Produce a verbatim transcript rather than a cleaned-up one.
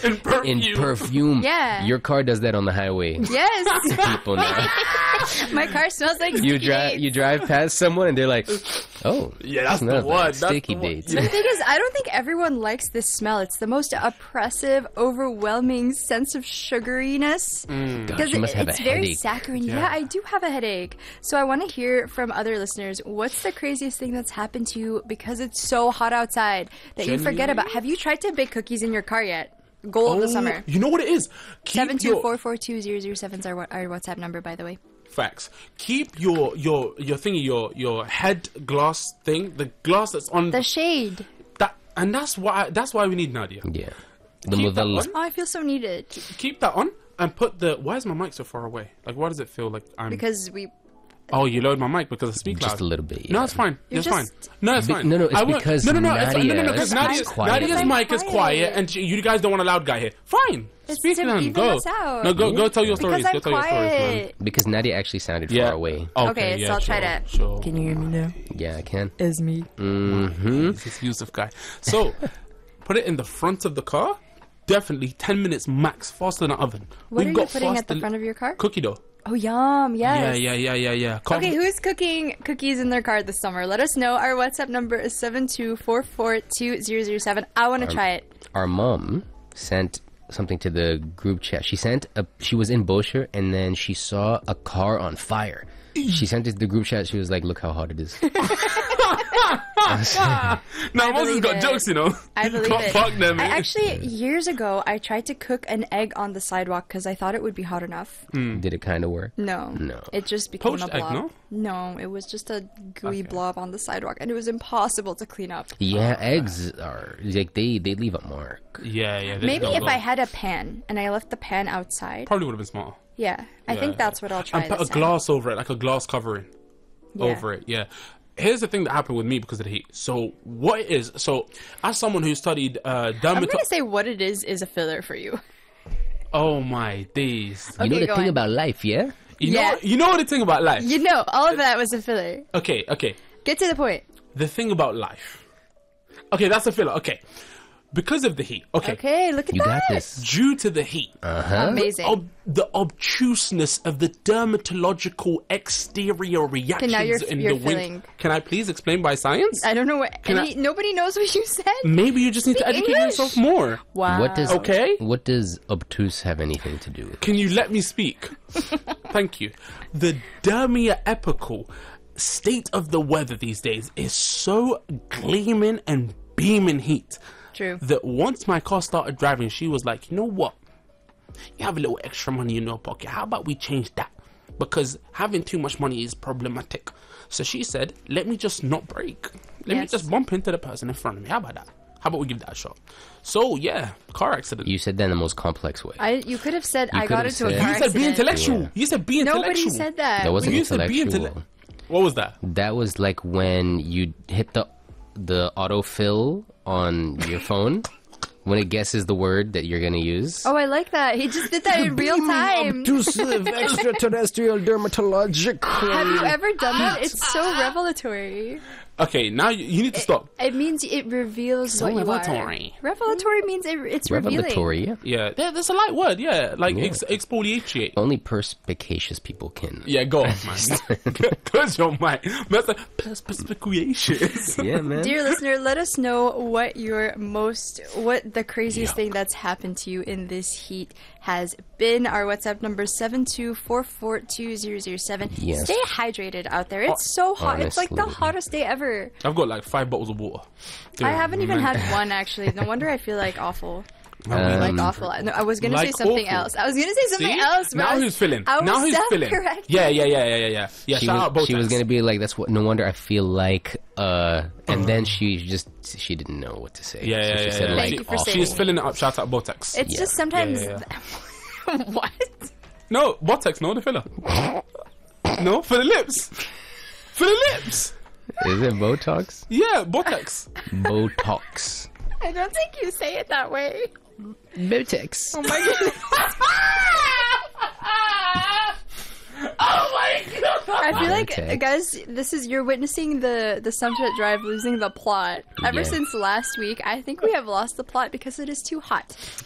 in perfume. In perfume. Yeah. Your car does that on the highway. Yes. People now. My car smells like You sticky drive dates. you drive past someone and they're like, oh, Yeah, that's the smells one. like That's the sticky one. dates. The thing is, I don't think everyone likes this smell. It's the most oppressive, overwhelming sense of sugariness. Because you must it- have a it's very headache. saccharine. Yeah. Yeah. I do have a headache. So I want to hear from other listeners, what's the craziest thing that's happened to you because it's so hot outside that you forget Genuinely? about? Have you tried to bake cookies in your car yet? Goal of the summer. You know what it is? Keep Seven two your- four four two zero zero seven is our wa- our WhatsApp number, by the way. Facts. Keep your your your thingy your your head glass thing, the glass that's on The shade. that, and that's why that's why we need Nadia. Yeah. The Keep that Modella. on. Oh, I feel so needed Keep that on and put the. Why is my mic so far away? Like, why does it feel like I'm? because we. Oh, you lowered my mic because I speak Just loud. a little bit. No, yeah. it's fine. You're It's just- fine. No, it's Be- fine. no, no, it's I won't- because no, no, no, it's, no, no, no, Nadia because is Nadia's, quiet. Nadia's I'm mic is quiet. quiet, and she, you guys don't want a loud guy here. Fine. It's Speak to to them. even Go. us out. No, go, go tell your Because stories. I'm Go tell your stories, man. quiet. Because Nadia actually sounded Yeah. far away. Okay, yeah, so I'll try sure, that. Sure. Can you hear me now? Yeah, I can. It's me. Mm-hmm. He's this Yusuf guy. So, put it in the front of the car. Definitely ten minutes max, faster than an oven. What We've are you got putting at faster the front of your car? cookie dough? Oh, yum. Yes. Yeah, yeah, yeah, yeah, yeah. Come- Okay, who's cooking cookies in their car this summer? Let us know. Our WhatsApp number is seven two four four two zero zero seven. I want to try it. Our mom sent something to the group chat. She sent a. She was in Bosher and then she saw a car on fire. She sent it to the group chat. She was like, "Look how hot it is." Now, Moses believe got it. jokes, you know. I believe Can't it. fuck them. I eh? actually, years ago, I tried to cook an egg on the sidewalk because I thought it would be hot enough. Did it kind of work? No. No. It just became Poached a egg, blob. no? No, it was just a gooey Okay. blob on the sidewalk, and it was impossible to clean up. Yeah, eggs are like they they leave a mark. Yeah, yeah. they Maybe don't if go. I had a pan and I left the pan outside. Probably would have been smarter. Yeah, I Yeah. think that's what I'll try And put this a time. glass over it, like a glass covering Yeah. over it. Yeah. Here's the thing that happened with me because of the heat. So what it is? So as someone who studied uh, I'm dermato- gonna say what it is is a filler for you. oh my days. You know Okay, the go thing on. about life, yeah? You Yeah. know, you know the thing about life. You know, all of that was a filler. Okay, okay. Get to the point. The thing about life. Okay, that's a filler. Okay, because of the heat. Okay, Okay, look at You that. got this. due to the heat. Uh huh. Amazing. Ob- the obtuseness of the dermatological exterior reactions now you're- in you're the winter. filling. Can I please explain by science? I don't know what. Can Any, nobody knows what you said. Maybe you just need to Speak educate English. yourself more. Wow. What does Okay. What does obtuse have anything to do with? Can you let me speak? Thank you. The dermia epical state of the weather these days is so gleaming and beaming heat True. that once my car started driving, she was like, you know what? You have a little extra money in your pocket. How about we change that? Because having too much money is problematic. So she said, let me just not brake. Let me Yes. just bump into the person in front of me. How about that? How about we give that a shot? So, yeah, car accident. You said that in the most complex way. I. You could have said You I could got have into a said- car You said be accident. intellectual. Yeah. You said be intellectual. Nobody said that. That wasn't You said be intellectual. intellect- What was that? That was like when you hit the the autofill on your phone when it guesses the word that you're gonna use. Oh, I like that. He just did that in real time. Obtrusive extraterrestrial dermatologic. Have you ever done that? It's so revelatory. Okay, now you, you need to stop. It means it reveals So what you revelatory. are. Revelatory means it, it's revealing. Revelatory, yeah. Yeah, there, there's a light word. Yeah, like Yeah. Ex- exfoliate. Only perspicacious people can. Yeah, go off, man. Close your mind. That's like perspicacious. Yeah, man. Dear listener, let us know what your most, what the craziest thing that's happened to you in this heat has been. Our WhatsApp number is seven two four four two zero zero seven. Yes. Stay hydrated out there. It's so hot. It's like the honestly. hottest day ever. I've got like five bottles of water. I Yeah, haven't even man. had one actually. No wonder I feel like awful. Um, like awful. No, I was gonna like say something awful. else. I was gonna say something See? else. but I Now was- who's filling? I was Now who's filling? self-correcting. Yeah, yeah, yeah, yeah, yeah, yeah. Yeah, She shout out was, both she was gonna be like, "That's what." No wonder I feel like. Uh, and then she just she didn't know what to say. Yeah, So yeah, she yeah. said yeah. like, Thank you for awful. saying She's filling it up. Shout out Botex. It's Yeah. just sometimes. Yeah, What? No, Botex, no, the filler. No, for the lips. For the lips. Is it Botox? Yeah, Botex. Botox. I don't think you say it that way. Botox. Oh my goodness. Oh my god. I feel like, Botox. guys, this is you're witnessing the the Sunset Drive losing the plot. Ever Yeah. since last week, I think we have lost the plot because it is too hot.